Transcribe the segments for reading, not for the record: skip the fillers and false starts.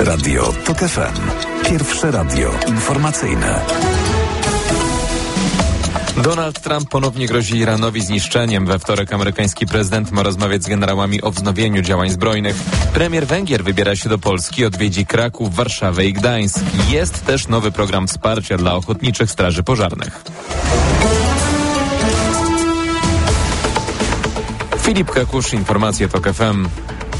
Radio TOK FM. Pierwsze radio informacyjne. Donald Trump ponownie grozi Iranowi zniszczeniem. We wtorek amerykański prezydent ma rozmawiać z generałami o wznowieniu działań zbrojnych. Premier Węgier wybiera się do Polski, odwiedzi Kraków, Warszawę i Gdańsk. Jest też nowy program wsparcia dla ochotniczych straży pożarnych. Filip Kakusz, informacje TOK FM.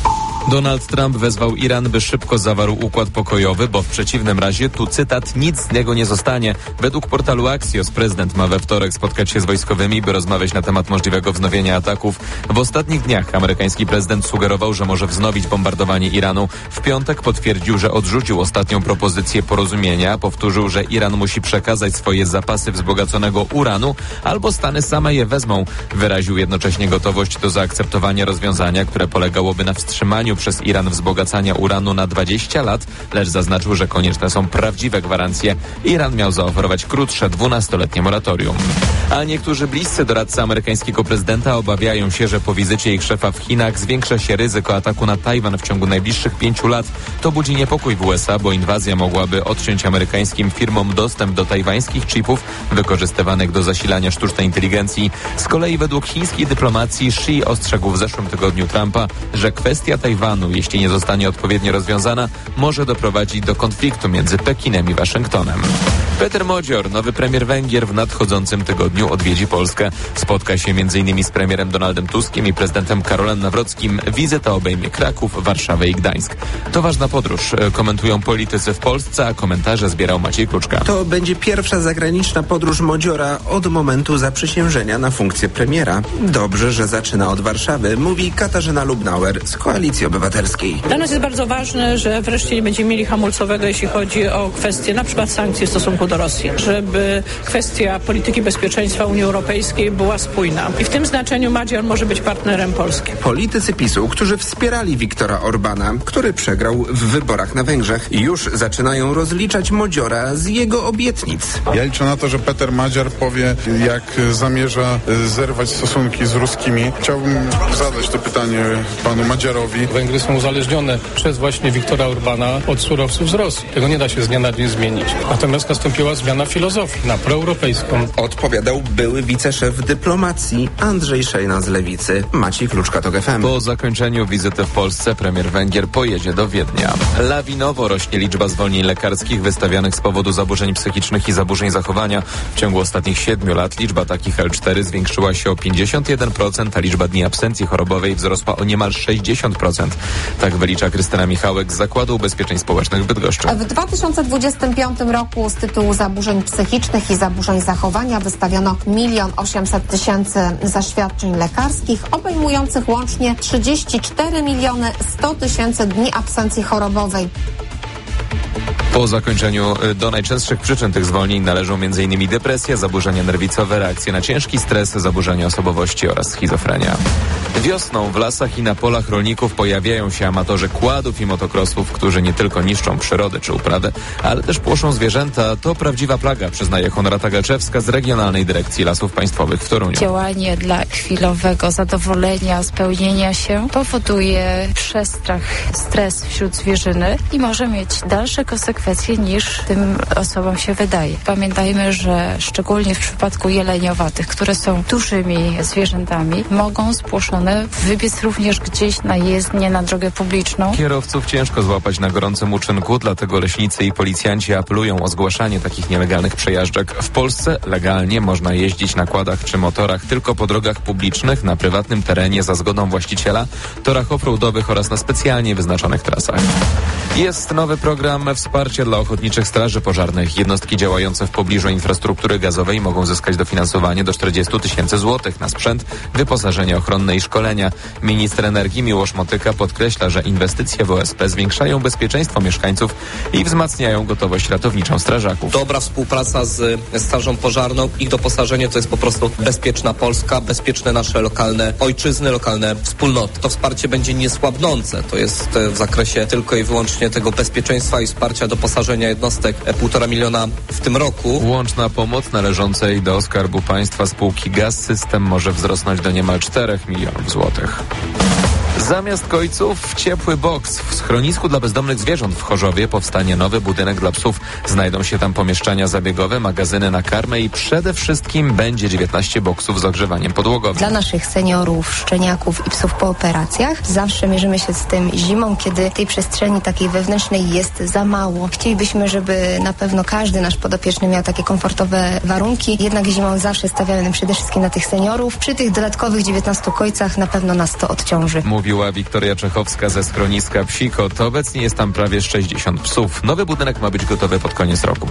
Donald Trump wezwał Iran, by szybko zawarł układ pokojowy, bo w przeciwnym razie, tu cytat, nic z niego nie zostanie. Według portalu Axios prezydent ma we wtorek spotkać się z wojskowymi, by rozmawiać na temat możliwego wznowienia ataków. W ostatnich dniach amerykański prezydent sugerował, że może wznowić bombardowanie Iranu. W piątek potwierdził, że odrzucił ostatnią propozycję porozumienia. Powtórzył, że Iran musi przekazać swoje zapasy wzbogaconego uranu, albo Stany same je wezmą. Wyraził jednocześnie gotowość do zaakceptowania rozwiązania, które polegałoby na wstrzymaniu przez Iran wzbogacania uranu na 20 lat, lecz zaznaczył, że konieczne są prawdziwe gwarancje. Iran miał zaoferować krótsze 12-letnie moratorium. A niektórzy bliscy doradcy amerykańskiego prezydenta obawiają się, że po wizycie ich szefa w Chinach zwiększa się ryzyko ataku na Tajwan w ciągu najbliższych 5 lat. To budzi niepokój w USA, bo inwazja mogłaby odciąć amerykańskim firmom dostęp do tajwańskich chipów wykorzystywanych do zasilania sztucznej inteligencji. Z kolei według chińskiej dyplomacji Xi ostrzegł w zeszłym tygodniu Trumpa, że kwestia Tajwanu, jeśli nie zostanie odpowiednio rozwiązana, może doprowadzić do konfliktu między Pekinem i Waszyngtonem. Peter Modzior, nowy premier Węgier, w nadchodzącym tygodniu odwiedzi Polskę. Spotka się m.in. z premierem Donaldem Tuskiem i prezydentem Karolem Nawrockim. Wizyta obejmie Kraków, Warszawę i Gdańsk. To ważna podróż, komentują politycy w Polsce, a komentarze zbierał Maciej Kluczka. To będzie pierwsza zagraniczna podróż Modziora od momentu zaprzysiężenia na funkcję premiera. Dobrze, że zaczyna od Warszawy, mówi Katarzyna Lubnauer z Koalicji Obywatelskiej. Dla nas jest bardzo ważne, że wreszcie nie będziemy mieli hamulcowego, jeśli chodzi o kwestie na przykład sankcji w stosunku do Rosji, żeby kwestia polityki bezpieczeństwa Unii Europejskiej była spójna. I w tym znaczeniu Modzior może być partnerem Polski. Politycy PiS-u, którzy wspierali Viktora Orbana, który przegrał w wyborach na Węgrzech, już zaczynają rozliczać Modziora z jego obietnic. Ja liczę na to, że Peter Modzior powie, jak zamierza zerwać stosunki z ruskimi. Chciałbym zadać to pytanie panu Modziorowi. Węgry są uzależnione przez właśnie Viktora Orbana od surowców z Rosji. Tego nie da się z dnia na dzień zmienić. Natomiast nastąpiła zmiana filozofii na proeuropejską. Odpowiadał były wiceszef dyplomacji Andrzej Szejna z Lewicy. Maciej Kluczka, TOK FM. Po zakończeniu wizyty w Polsce premier Węgier pojedzie do Wiednia. Lawinowo rośnie liczba zwolnień lekarskich wystawianych z powodu zaburzeń psychicznych i zaburzeń zachowania. W ciągu ostatnich 7 lat liczba takich L4 zwiększyła się o 51%, a liczba dni absencji chorobowej wzrosła o niemal 60%. Tak wylicza Krystyna Michałek z Zakładu Ubezpieczeń Społecznych w Bydgoszczy. W 2025 roku z tytułu zaburzeń psychicznych i zaburzeń zachowania wystawiono 1 800 000 zaświadczeń lekarskich, obejmujących łącznie 34 100 000 dni absencji chorobowej. Po zakończeniu do najczęstszych przyczyn tych zwolnień należą m.in. depresja, zaburzenia nerwicowe, reakcje na ciężki stres, zaburzenia osobowości oraz schizofrenia. Wiosną w lasach i na polach rolników pojawiają się amatorzy kładów i motokrosów, którzy nie tylko niszczą przyrodę czy uprawy, ale też płoszą zwierzęta. To prawdziwa plaga, przyznaje Honorata Galczewska z Regionalnej Dyrekcji Lasów Państwowych w Toruniu. Działanie dla chwilowego zadowolenia, spełnienia się powoduje przestrach, stres wśród zwierzyny i może mieć dalsze konsekwencje niż tym osobom się wydaje. Pamiętajmy, że szczególnie w przypadku jeleniowatych, które są dużymi zwierzętami, mogą spłoszone wybiec również gdzieś na jezdnię, na drogę publiczną. Kierowców ciężko złapać na gorącym uczynku, dlatego leśnicy i policjanci apelują o zgłaszanie takich nielegalnych przejażdżek. W Polsce legalnie można jeździć na kładach czy motorach tylko po drogach publicznych, na prywatnym terenie za zgodą właściciela, torach offroadowych oraz na specjalnie wyznaczonych trasach. Jest nowy program wsparcia dla ochotniczych straży pożarnych. Jednostki działające w pobliżu infrastruktury gazowej mogą zyskać dofinansowanie do 40 000 złotych na sprzęt, wyposażenie ochronne i szkolenia. Minister energii Miłosz Motyka podkreśla, że inwestycje w OSP zwiększają bezpieczeństwo mieszkańców i wzmacniają gotowość ratowniczą strażaków. Dobra współpraca z Strażą Pożarną, ich doposażenie to jest po prostu bezpieczna Polska, bezpieczne nasze lokalne ojczyzny, lokalne wspólnoty. To wsparcie będzie niesłabnące. To jest w zakresie tylko i wyłącznie tego bezpieczeństwa i wsparcia doposażenia jednostek 1,5 miliona w tym roku. Łączna pomoc należącej do Skarbu Państwa spółki Gaz System może wzrosnąć do niemal 4 milionów złotych. Zamiast kojców ciepły boks. W schronisku dla bezdomnych zwierząt w Chorzowie powstanie nowy budynek dla psów. Znajdą się tam pomieszczenia zabiegowe, magazyny na karmę i przede wszystkim będzie 19 boksów z ogrzewaniem podłogowym. Dla naszych seniorów, szczeniaków i psów po operacjach zawsze mierzymy się z tym zimą, kiedy tej przestrzeni takiej wewnętrznej jest za mało. Chcielibyśmy, żeby na pewno każdy nasz podopieczny miał takie komfortowe warunki, jednak zimą zawsze stawiamy przede wszystkim na tych seniorów. Przy tych dodatkowych 19 kojcach na pewno nas to odciąży. Mówiła Wiktoria Czechowska ze schroniska Psikot. Obecnie jest tam prawie 60 psów. Nowy budynek ma być gotowy pod koniec roku.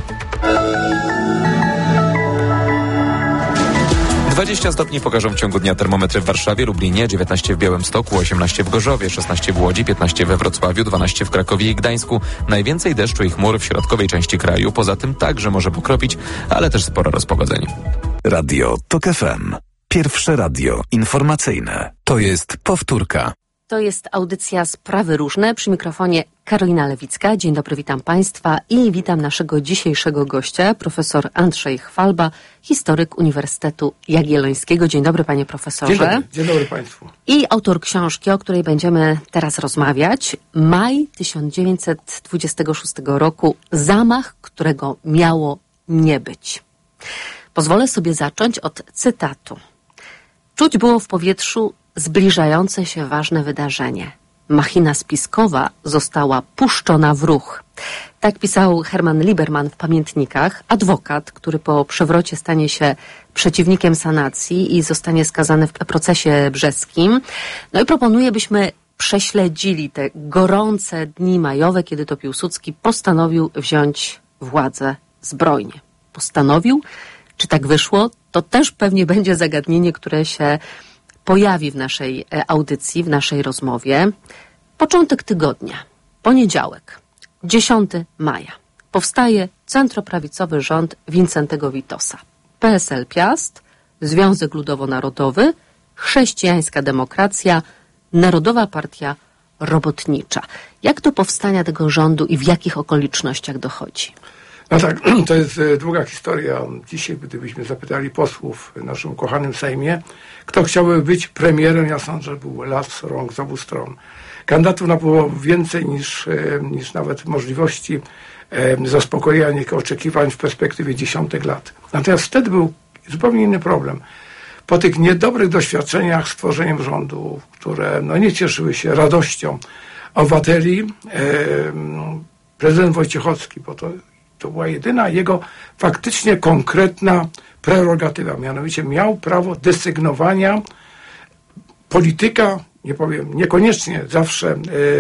20 stopni pokażą w ciągu dnia termometry w Warszawie, Lublinie, 19 w Białymstoku, 18 w Gorzowie, 16 w Łodzi, 15 we Wrocławiu, 12 w Krakowie i Gdańsku. Najwięcej deszczu i chmur w środkowej części kraju. Poza tym także może pokropić, ale też sporo rozpogodzeń. Radio TOK FM. Pierwsze radio informacyjne. To jest powtórka. To jest audycja Sprawy Różne. Przy mikrofonie Karolina Lewicka. Dzień dobry, witam Państwa i witam naszego dzisiejszego gościa, profesor Andrzej Chwalba, historyk Uniwersytetu Jagiellońskiego. Dzień dobry, panie profesorze. Dzień dobry Państwu. I autor książki, o której będziemy teraz rozmawiać. Maj 1926 roku. Zamach, którego miało nie być. Pozwolę sobie zacząć od cytatu. Czuć było w powietrzu zbliżające się ważne wydarzenie. Machina spiskowa została puszczona w ruch. Tak pisał Hermann Lieberman w pamiętnikach, adwokat, który po przewrocie stanie się przeciwnikiem sanacji i zostanie skazany w procesie brzeskim. No i proponuje, byśmy prześledzili te gorące dni majowe, kiedy to Piłsudski postanowił wziąć władzę zbrojnie. Postanowił? Czy tak wyszło? To też pewnie będzie zagadnienie, które się pojawi w naszej audycji, w naszej rozmowie. Początek tygodnia, poniedziałek, 10 maja. Powstaje centroprawicowy rząd Wincentego Witosa. PSL Piast, Związek Ludowo-Narodowy, Chrześcijańska Demokracja, Narodowa Partia Robotnicza. Jak do powstania tego rządu i w jakich okolicznościach dochodzi? No tak, to jest długa historia. Dzisiaj, gdybyśmy zapytali posłów w naszym ukochanym Sejmie, kto chciałby być premierem, ja sądzę, że był las rąk z obu stron. Kandydatów było więcej niż nawet możliwości zaspokojenia oczekiwań w perspektywie dziesiątek lat. Natomiast wtedy był zupełnie inny problem. Po tych niedobrych doświadczeniach z tworzeniem rządu, które nie cieszyły się radością obywateli, prezydent Wojciechowski, bo to była jedyna jego faktycznie konkretna prerogatywa. Mianowicie miał prawo desygnowania polityka, nie powiem, niekoniecznie zawsze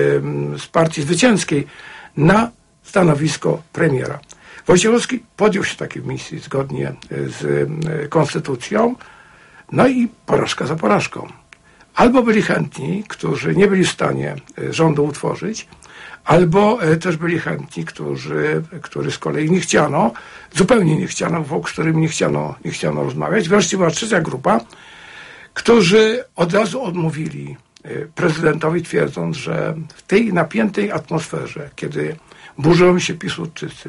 z partii zwycięskiej, na stanowisko premiera. Wojciechowski podjął się takiej misji zgodnie z konstytucją, no i porażka za porażką. Albo byli chętni, którzy nie byli w stanie rządu utworzyć, albo też byli chętni, którzy z kolei nie chciano, zupełnie nie chciano, z którymi nie chciano rozmawiać. Wreszcie była trzecia grupa, którzy od razu odmówili prezydentowi, twierdząc, że w tej napiętej atmosferze, kiedy burzą się Piłsudczycy,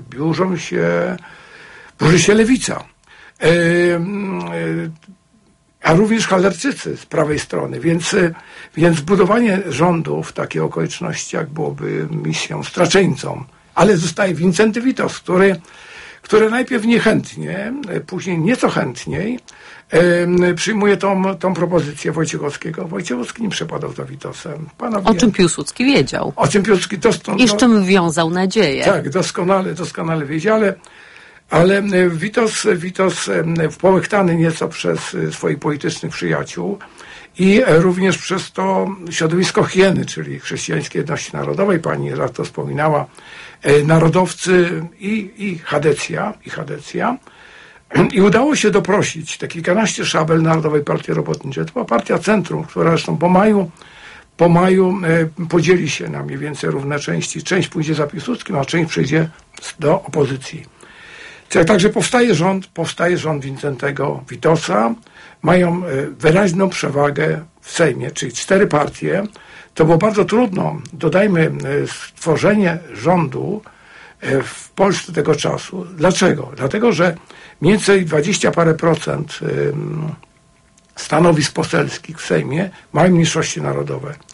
burzy się lewica, a również Hallerczycy z prawej strony, więc budowanie rządu w takich okolicznościach byłoby misją straczeńcą. Ale zostaje Wincenty Witos, który najpierw niechętnie, później nieco chętniej przyjmuje tą propozycję Wojciechowskiego. Wojciechowski nie przepadał za Witosem. O czym Piłsudski wiedział. O czym Piłsudski i z czym wiązał nadzieję. Tak, doskonale wiedział, ale Witos połechtany nieco przez swoich politycznych przyjaciół i również przez to środowisko Hieny, czyli Chrześcijańskiej Jedności Narodowej, pani raz to wspominała, narodowcy i Chadecja. I udało się doprosić te kilkanaście szabel Narodowej Partii Robotniczej. To była partia centrum, która zresztą po maju podzieli się na mniej więcej równe części. Część pójdzie za Piłsudskim, a część przejdzie do opozycji. Także powstaje rząd Wincentego Witosa. Mają wyraźną przewagę w Sejmie, czyli 4 partie. To było bardzo trudno, dodajmy, stworzenie rządu w Polsce tego czasu. Dlaczego? Dlatego, że mniej więcej 20 parę procent stanowisk poselskich w Sejmie mają mniejszości narodowe.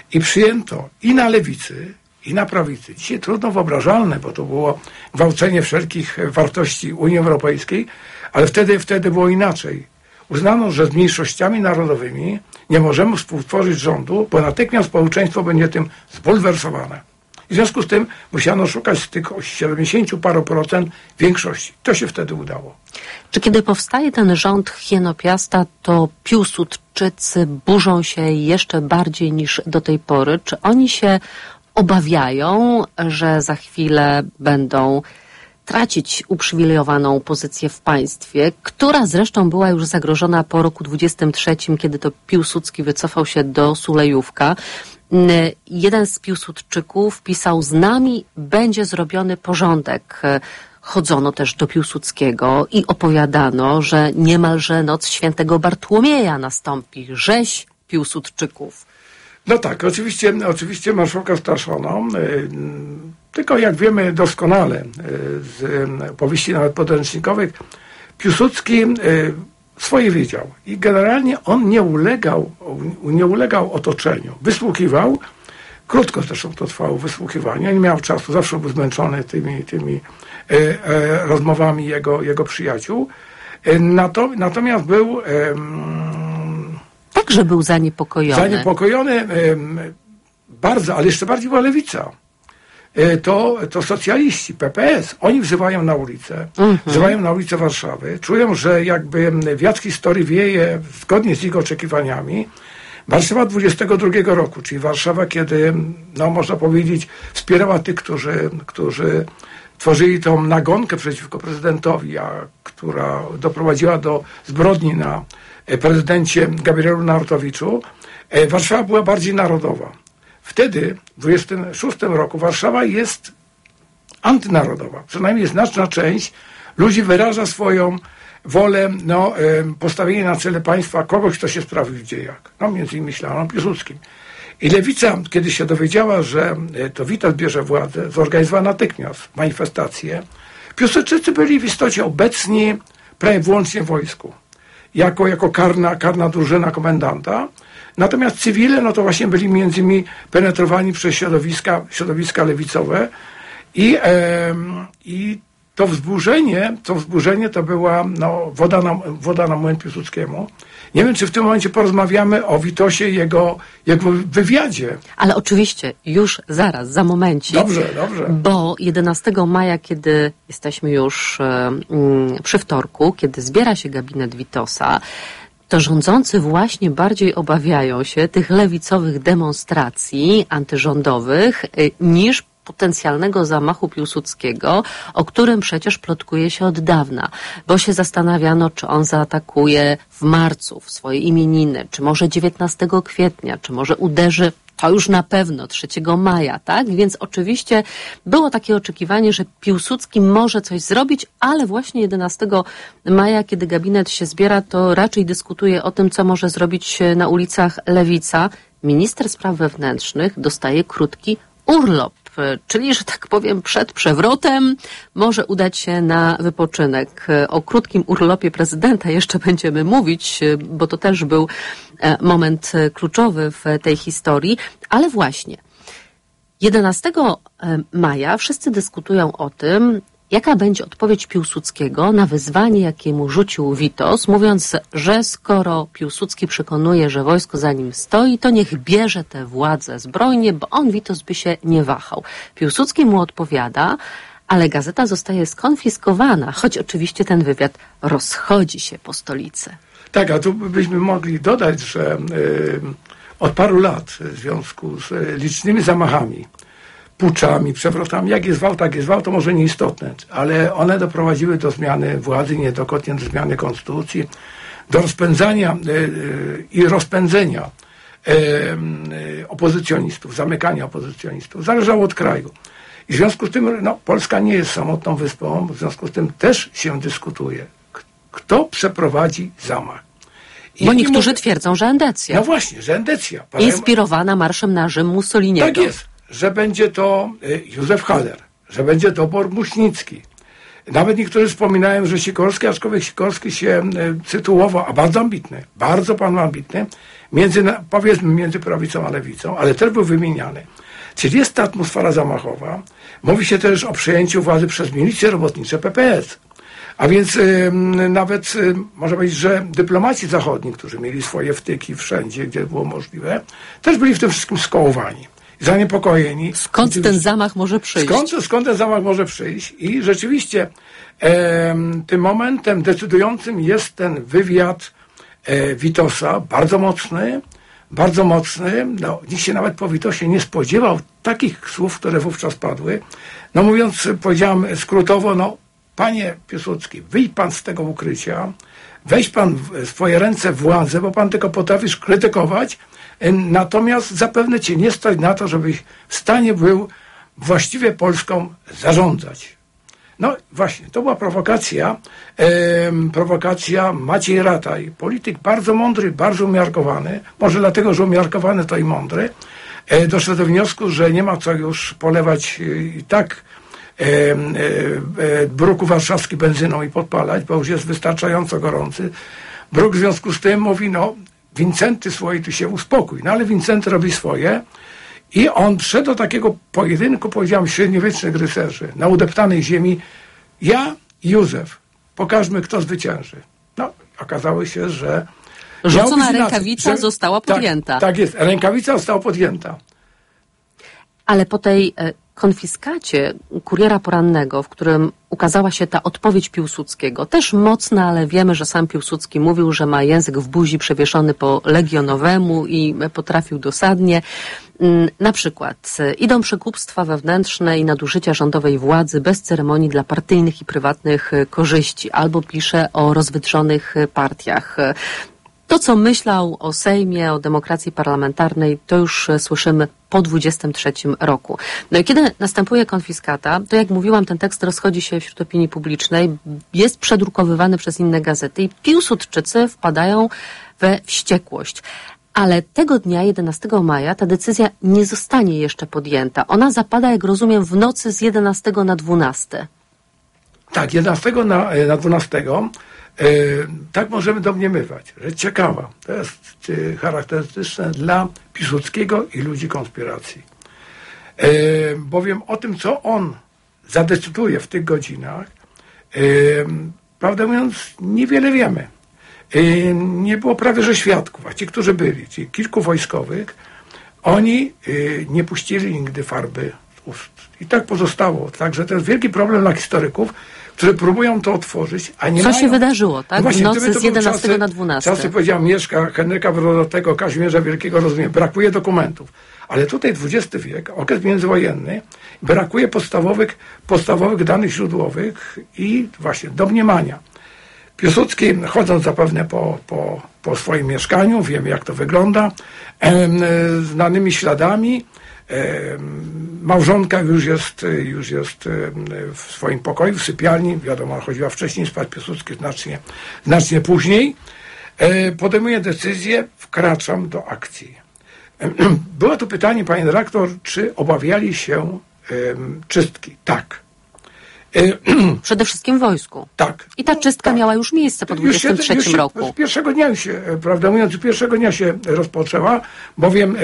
I przyjęto i na lewicy, i na prawicy. Dzisiaj trudno wyobrażalne, bo to było gwałcenie wszelkich wartości Unii Europejskiej, ale wtedy było inaczej. Uznano, że z mniejszościami narodowymi nie możemy współtworzyć rządu, bo natychmiast społeczeństwo będzie tym zbulwersowane. I w związku z tym musiano szukać z tych 70 paru procent większości. To się wtedy udało. Czy kiedy powstaje ten rząd Hieno-Piasta, to Piłsudczycy burzą się jeszcze bardziej niż do tej pory? Czy oni się obawiają, że za chwilę będą tracić uprzywilejowaną pozycję w państwie, która zresztą była już zagrożona po roku 23, kiedy to Piłsudski wycofał się do Sulejówka. Jeden z Piłsudczyków pisał: z nami będzie zrobiony porządek. Chodzono też do Piłsudskiego i opowiadano, że niemalże noc świętego Bartłomieja nastąpi, rzeź Piłsudczyków. No tak, oczywiście marszałka straszono, tylko jak wiemy doskonale z powieści nawet podręcznikowych, Piłsudski swoje wiedział i generalnie on nie ulegał otoczeniu. Wysłuchiwał, krótko zresztą to trwało wysłuchiwanie, nie miał czasu, zawsze był zmęczony tymi rozmowami jego przyjaciół. Natomiast był także był zaniepokojony bardzo, ale jeszcze bardziej była lewica. To socjaliści, PPS, oni wzywają na ulicę, wzywają na ulicę Warszawy, czują, że jakby wiatr historii wieje zgodnie z ich oczekiwaniami. Warszawa 22 roku, czyli Warszawa, kiedy, no można powiedzieć, wspierała tych, którzy tworzyli tą nagonkę przeciwko prezydentowi, która doprowadziła do zbrodni na prezydencie Gabrielu Narutowiczu. Warszawa była bardziej narodowa. Wtedy, w 26 roku, Warszawa jest antynarodowa. Przynajmniej znaczna część ludzi wyraża swoją wolę postawienia na czele państwa kogoś, kto się sprawił w dziejach. Między innymi myślano o Piłsudskim. I lewica, kiedy się dowiedziała, że to Witos bierze władzę, zorganizowała natychmiast manifestację. Piłsudczycy byli w istocie obecni prawie wyłącznie w wojsku. Jako karna drużyna komendanta. Natomiast cywile, no to właśnie byli między innymi penetrowani przez środowiska lewicowe i to wzburzenie to była woda na młyn Piłsudskiemu. Nie wiem, czy w tym momencie porozmawiamy o Witosie i jego wywiadzie. Ale oczywiście, już zaraz, za momencik. Dobrze. Bo 11 maja, kiedy jesteśmy już przy wtorku, kiedy zbiera się gabinet Witosa, to rządzący właśnie bardziej obawiają się tych lewicowych demonstracji antyrządowych niż potencjalnego zamachu Piłsudskiego, o którym przecież plotkuje się od dawna, bo się zastanawiano, czy on zaatakuje w marcu, w swoje imieniny, czy może 19 kwietnia, czy może uderzy, to już na pewno 3 maja, tak? Więc oczywiście było takie oczekiwanie, że Piłsudski może coś zrobić, ale właśnie 11 maja, kiedy gabinet się zbiera, to raczej dyskutuje o tym, co może zrobić na ulicach lewica. Minister spraw wewnętrznych dostaje krótki urlop, czyli, że tak powiem, przed przewrotem może udać się na wypoczynek. O krótkim urlopie prezydenta jeszcze będziemy mówić, bo to też był moment kluczowy w tej historii, ale właśnie 11 maja wszyscy dyskutują o tym, jaka będzie odpowiedź Piłsudskiego na wyzwanie, jakie mu rzucił Witos, mówiąc, że skoro Piłsudski przekonuje, że wojsko za nim stoi, to niech bierze tę władzę zbrojnie, bo on, Witos, by się nie wahał. Piłsudski mu odpowiada, ale gazeta zostaje skonfiskowana, choć oczywiście ten wywiad rozchodzi się po stolicy. Tak, a tu byśmy mogli dodać, że od paru lat w związku z licznymi zamachami, puczami, przewrotami, jak jest wał, to może nieistotne, ale one doprowadziły do zmiany władzy, niejednokrotnie do zmiany konstytucji, do rozpędzania i rozpędzenia opozycjonistów, zamykania opozycjonistów. Zależało od kraju. I w związku z tym Polska nie jest samotną wyspą, w związku z tym też się dyskutuje, kto przeprowadzi zamach. Bo niektórzy twierdzą, że Endecja. No właśnie, że Endecja. Inspirowana marszem na Rzym Mussoliniego. Tak jest, że będzie to Józef Haller, że będzie to Bor Muśnicki, Nawet niektórzy wspominają, że Sikorski, aczkolwiek Sikorski się sytuował, a bardzo ambitny, bardzo pan ambitny, powiedzmy między prawicą a lewicą, ale też był wymieniany. Czyli jest ta atmosfera zamachowa. Mówi się też o przejęciu władzy przez milicje robotnicze PPS. A więc nawet można powiedzieć, że dyplomaci zachodni, którzy mieli swoje wtyki wszędzie, gdzie było możliwe, też byli w tym wszystkim skołowani, zaniepokojeni. Skąd ten zamach może przyjść? Skąd ten zamach może przyjść? I rzeczywiście tym momentem decydującym jest ten wywiad Witosa, bardzo mocny. No, nikt się nawet po Witosie nie spodziewał takich słów, które wówczas padły. No mówiąc, powiedziałem skrótowo, no panie Piłsudski, wyjdź pan z tego ukrycia, weź pan w swoje ręce władzę, bo pan tylko potrafisz krytykować, natomiast zapewne cię nie stać na to, żebyś w stanie był właściwie Polską zarządzać. No właśnie, to była prowokacja Maciej Rataj, polityk bardzo mądry, bardzo umiarkowany, może dlatego, że umiarkowany to i mądry, doszedł do wniosku, że nie ma co już polewać i tak bruku warszawski benzyną i podpalać, bo już jest wystarczająco gorący. Bruk w związku z tym mówi, no Wincenty swoje, ty się uspokój. No ale Wincenty robi swoje i on wszedł do takiego pojedynku, powiedziałem, średniowiecznych rycerzy na udeptanej ziemi. Ja i Józef, pokażmy, kto zwycięży. No, okazało się, że rzucona rękawica została podjęta. Tak jest, rękawica została podjęta. Ale po tej konfiskacie Kuriera Porannego, w którym ukazała się ta odpowiedź Piłsudskiego, też mocna, ale wiemy, że sam Piłsudski mówił, że ma język w buzi przewieszony po legionowemu i potrafił dosadnie. Na przykład idą przekupstwa wewnętrzne i nadużycia rządowej władzy bez ceremonii dla partyjnych i prywatnych korzyści, albo pisze o rozwydrzonych partiach. To, co myślał o Sejmie, o demokracji parlamentarnej, to już słyszymy po 23 roku. No i kiedy następuje konfiskata, to jak mówiłam, ten tekst rozchodzi się wśród opinii publicznej, jest przedrukowywany przez inne gazety i Piłsudczycy wpadają we wściekłość. Ale tego dnia, 11 maja, ta decyzja nie zostanie jeszcze podjęta. Ona zapada, jak rozumiem, w nocy z 11 na 12. Tak, 11 na 12. Tak możemy domniemywać, że ciekawa. To jest charakterystyczne dla Piłsudskiego i ludzi konspiracji. Bowiem o tym, co on zadecyduje w tych godzinach, prawdę mówiąc, niewiele wiemy. Nie było prawie że świadków, a ci, którzy byli, czyli kilku wojskowych, oni nie puścili nigdy farby z ust. I tak pozostało. Także to jest wielki problem dla historyków, którzy próbują to otworzyć, a nie Co mają. się wydarzyło, tak? No właśnie, w nocy z 11 na 12. Czasy, powiedziałem, Mieszka, Henryka Brodowego, Kazimierza Wielkiego, rozumiem, brakuje dokumentów. Ale tutaj XX wiek, okres międzywojenny, brakuje podstawowych danych źródłowych i właśnie domniemania. Piłsudski, chodząc zapewne po swoim mieszkaniu, wiemy jak to wygląda, znanymi śladami, małżonka już jest w swoim pokoju, w sypialni, wiadomo, chodziła wcześniej spać, Piłsudski znacznie później. Podejmuję decyzję, wkraczam do akcji. Było tu pytanie, panie redaktor, czy obawiali się czystki? Tak. Przede wszystkim w wojsku. Tak. I ta czystka miała już miejsce po 23 roku. Z pierwszego dnia się, prawda mówiąc, pierwszego dnia się rozpoczęła, bowiem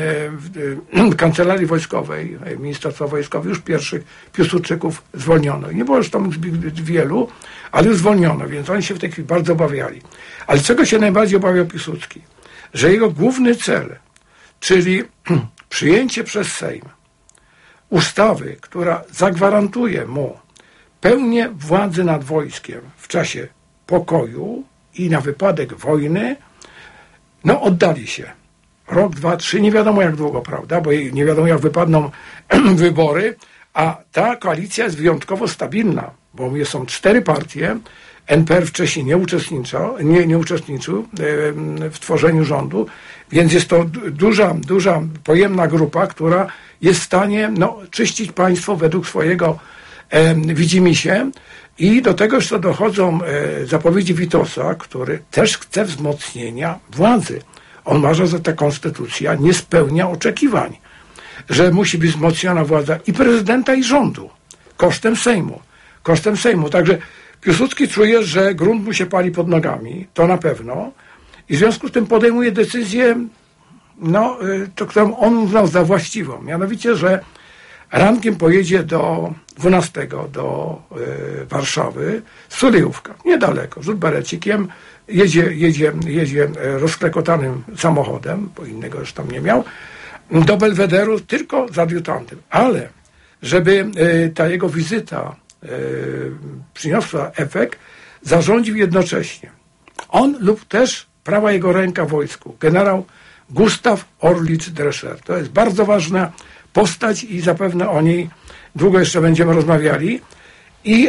w kancelarii wojskowej, Ministerstwa Wojskowe już pierwszych Piłsudczyków zwolniono. Nie było już tam zbyt wielu, ale już zwolniono, więc oni się w tej chwili bardzo obawiali. Ale czego się najbardziej obawiał Piłsudski? Że jego główny cel, czyli przyjęcie przez Sejm ustawy, która zagwarantuje mu pełnię władzy nad wojskiem w czasie pokoju i na wypadek wojny, no oddali się. Rok, 2, 3, nie wiadomo jak długo, prawda, bo nie wiadomo jak wypadną wybory, a ta koalicja jest wyjątkowo stabilna, bo są 4 partie, NPR wcześniej nie uczestniczył w tworzeniu rządu, więc jest to duża, pojemna grupa, która jest w stanie czyścić państwo według swojego widzimisię i do tego jeszcze dochodzą zapowiedzi Witosa, który też chce wzmocnienia władzy. On uważa, że ta konstytucja nie spełnia oczekiwań, że musi być wzmocniona władza i prezydenta, i rządu, kosztem Sejmu. kosztem Sejmu. Także Piłsudski czuje, że grunt mu się pali pod nogami, to na pewno, i w związku z tym podejmuje decyzję, to, którą on uznał za właściwą. Mianowicie, że rankiem pojedzie do 12 do Warszawy z Sulejówka, niedaleko, rzut berecikiem, jedzie rozklekotanym samochodem, bo innego już tam nie miał, do Belwederu tylko z adiutantem. Ale żeby ta jego wizyta przyniosła efekt, zarządził jednocześnie on lub też prawa jego ręka w wojsku, generał Gustaw Orlicz-Drescher. To jest bardzo ważna postać i zapewne o niej długo jeszcze będziemy rozmawiali. I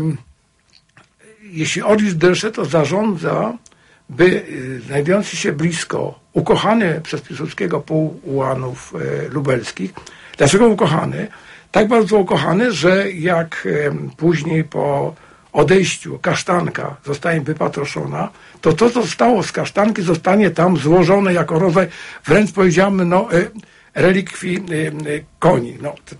jeśli Orlicz-Drescher to zarządza, by znajdujący się blisko, ukochany przez Piłsudskiego półułanów lubelskich. Dlaczego ukochany? Tak bardzo ukochany, że jak później po odejściu kasztanka zostanie wypatroszona, to co zostało z kasztanki zostanie tam złożone jako rodzaj, wręcz powiedziałbym, relikwii koni.